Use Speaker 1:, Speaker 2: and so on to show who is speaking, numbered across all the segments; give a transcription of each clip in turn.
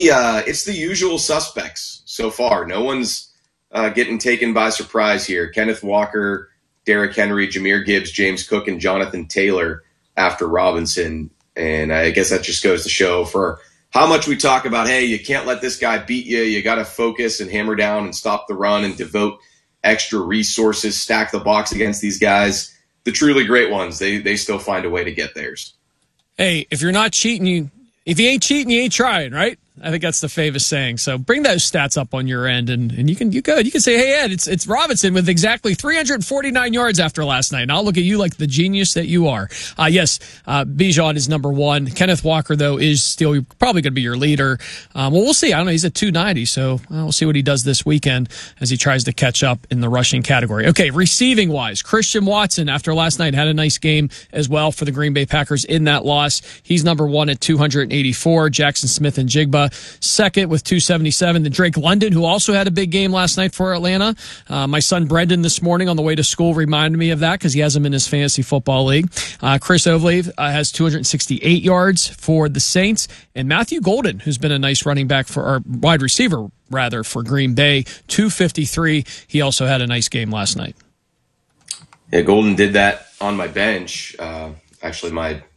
Speaker 1: it's the usual suspects so far. No one's getting taken by surprise here. Kenneth Walker, Derrick Henry, Jahmyr Gibbs, James Cook, and Jonathan Taylor after Robinson. And I guess that just goes to show for how much we talk about, hey, you can't let this guy beat you. You got to focus and hammer down and stop the run and devote extra resources, stack the box against these guys. The truly great ones, they still find a way to get theirs.
Speaker 2: Hey, if you're not cheating, if you ain't cheating, you ain't trying, right? I think that's the famous saying. So bring those stats up on your end, and you can say, hey, Ed, it's Robinson with exactly 349 yards after last night. And I'll look at you like the genius that you are. Yes, Bijan is number one. Kenneth Walker, though, is still probably going to be your leader. Well, we'll see. I don't know. He's at 290, so we'll see what he does this weekend as he tries to catch up in the rushing category. Okay, receiving-wise, Christian Watson, after last night, had a nice game as well for the Green Bay Packers in that loss. He's number one at 284. Jackson Smith and Jigba second with 277. Then Drake London, who also had a big game last night for Atlanta. My son Brendan this morning on the way to school reminded me of that because he has him in his fantasy football league. Chris Olave has 268 yards for the Saints. And Matthew Golden, who's been a nice running back for our wide receiver, rather, for Green Bay, 253. He also had a nice game last night.
Speaker 1: Yeah, Golden did that on my bench. Actually,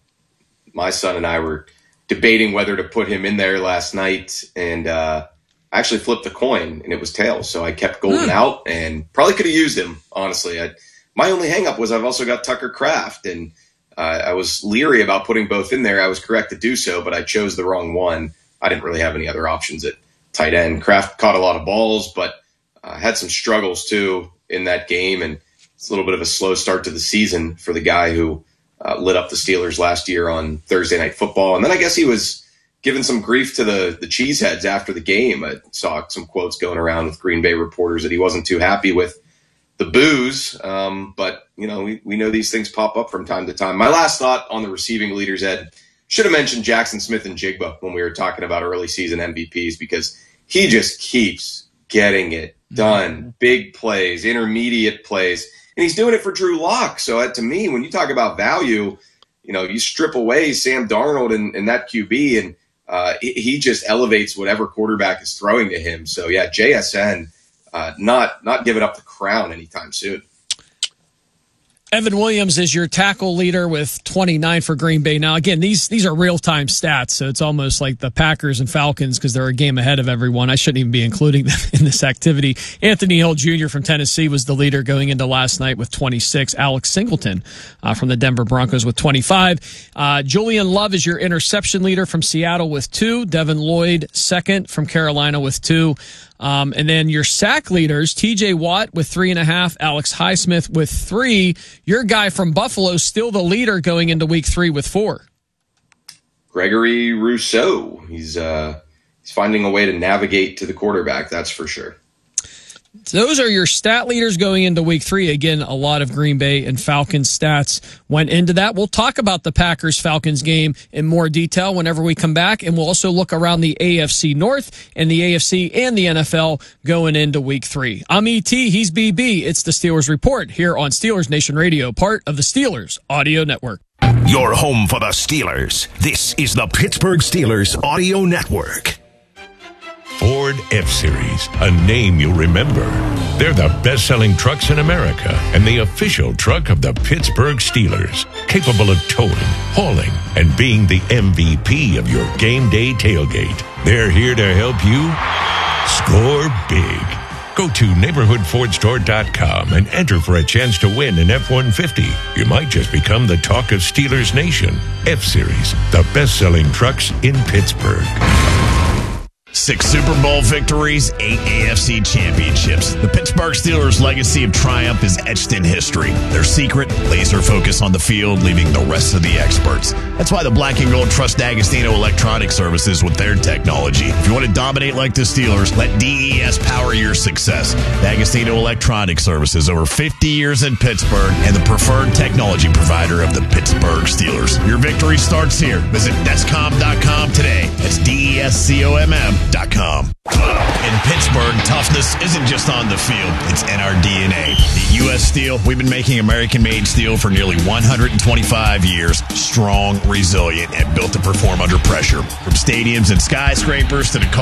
Speaker 1: my son and I were debating whether to put him in there last night, and I actually flipped the coin, and it was tails. So I kept Golden out, and probably could have used him, honestly. My only hang-up was I've also got Tucker Kraft, and I was leery about putting both in there. I was correct to do so, but I chose the wrong one. I didn't really have any other options at tight end. Kraft caught a lot of balls, but had some struggles, too, in that game, and it's a little bit of a slow start to the season for the guy who lit up the Steelers last year on Thursday Night Football. And then I guess he was giving some grief to the cheeseheads after the game. I saw some quotes going around with Green Bay reporters that he wasn't too happy with the boos. But, we know these things pop up from time to time. My last thought on the receiving leaders, Ed, should have mentioned Jackson Smith and Jigba when we were talking about early season MVPs because he just keeps getting it done. Big plays, intermediate plays. And he's doing it for Drew Lock. So to me, when you talk about value, you strip away Sam Darnold and that QB, and he just elevates whatever quarterback is throwing to him. So, yeah, JSN not giving up the crown anytime soon.
Speaker 2: Evan Williams is your tackle leader with 29 for Green Bay. Now, again, these are real-time stats, so it's almost like the Packers and Falcons because they're a game ahead of everyone. I shouldn't even be including them in this activity. Anthony Hill Jr. from Tennessee was the leader going into last night with 26. Alex Singleton from the Denver Broncos with 25. Julian Love is your interception leader from Seattle with 2. Devin Lloyd, second from Carolina with 2. And then your sack leaders, TJ Watt with 3.5, Alex Highsmith with 3. Your guy from Buffalo still the leader going into week 3 with 4.
Speaker 1: Gregory Rousseau. He's finding a way to navigate to the quarterback, that's for sure.
Speaker 2: So those are your stat leaders going into week 3. Again, a lot of Green Bay and Falcons stats went into that. We'll talk about the Packers-Falcons game in more detail whenever we come back, and we'll also look around the AFC North and the AFC and the NFL going into week 3. I'm ET, he's BB. It's the Steelers Report here on Steelers Nation Radio, part of the Steelers Audio Network.
Speaker 3: Your home for the Steelers. This is the Pittsburgh Steelers Audio Network.
Speaker 4: Ford F-Series, a name you'll remember. They're the best-selling trucks in America and the official truck of the Pittsburgh Steelers, capable of towing, hauling, and being the MVP of your game day tailgate. They're here to help you score big. Go to neighborhoodfordstore.com and enter for a chance to win an F-150. You might just become the talk of Steelers Nation. F-Series, the best-selling trucks in Pittsburgh.
Speaker 5: 6 Super Bowl victories, 8 AFC championships. The Pittsburgh Steelers' legacy of triumph is etched in history. Their secret, laser focus on the field, leaving the rest of the experts. That's why the Black and Gold trust D'Agostino Electronic Services with their technology. If you want to dominate like the Steelers, let DES power your success. D'Agostino Electronic Services, over 50 years in Pittsburgh, and the preferred technology provider of the Pittsburgh Steelers. Your victory starts here. Visit Descom.com today. That's DESCOMM.com. In Pittsburgh, Pittsburgh, toughness isn't just on the field, it's in our DNA. At U.S. Steel, we've been making American-made steel for nearly 125 years. Strong, resilient, and built to perform under pressure. From stadiums and skyscrapers to the